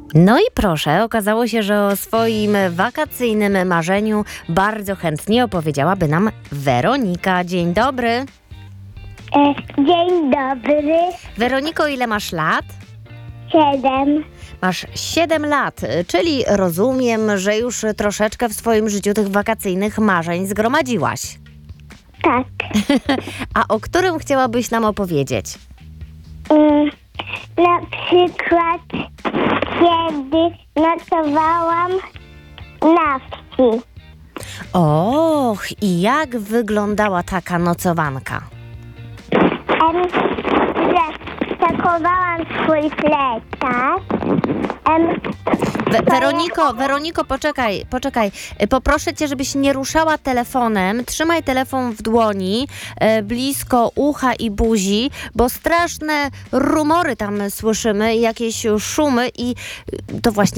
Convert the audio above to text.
No i proszę, okazało się, że o swoim wakacyjnym marzeniu bardzo chętnie opowiedziałaby nam Weronika. Dzień dobry. Dzień dobry. Weroniko, ile masz lat? 7. Masz 7 lat, czyli rozumiem, że już troszeczkę w swoim życiu tych wakacyjnych marzeń zgromadziłaś. Tak. A o którym chciałabyś nam opowiedzieć? Na przykład, kiedy nocowałam na wsi. Och, i jak wyglądała taka nocowanka? Że zakowałam swój plecak. Weroniko, poczekaj. Poproszę cię, żebyś nie ruszała telefonem. Trzymaj telefon w dłoni, blisko ucha i buzi, bo straszne rumory tam słyszymy, jakieś szumy i to właśnie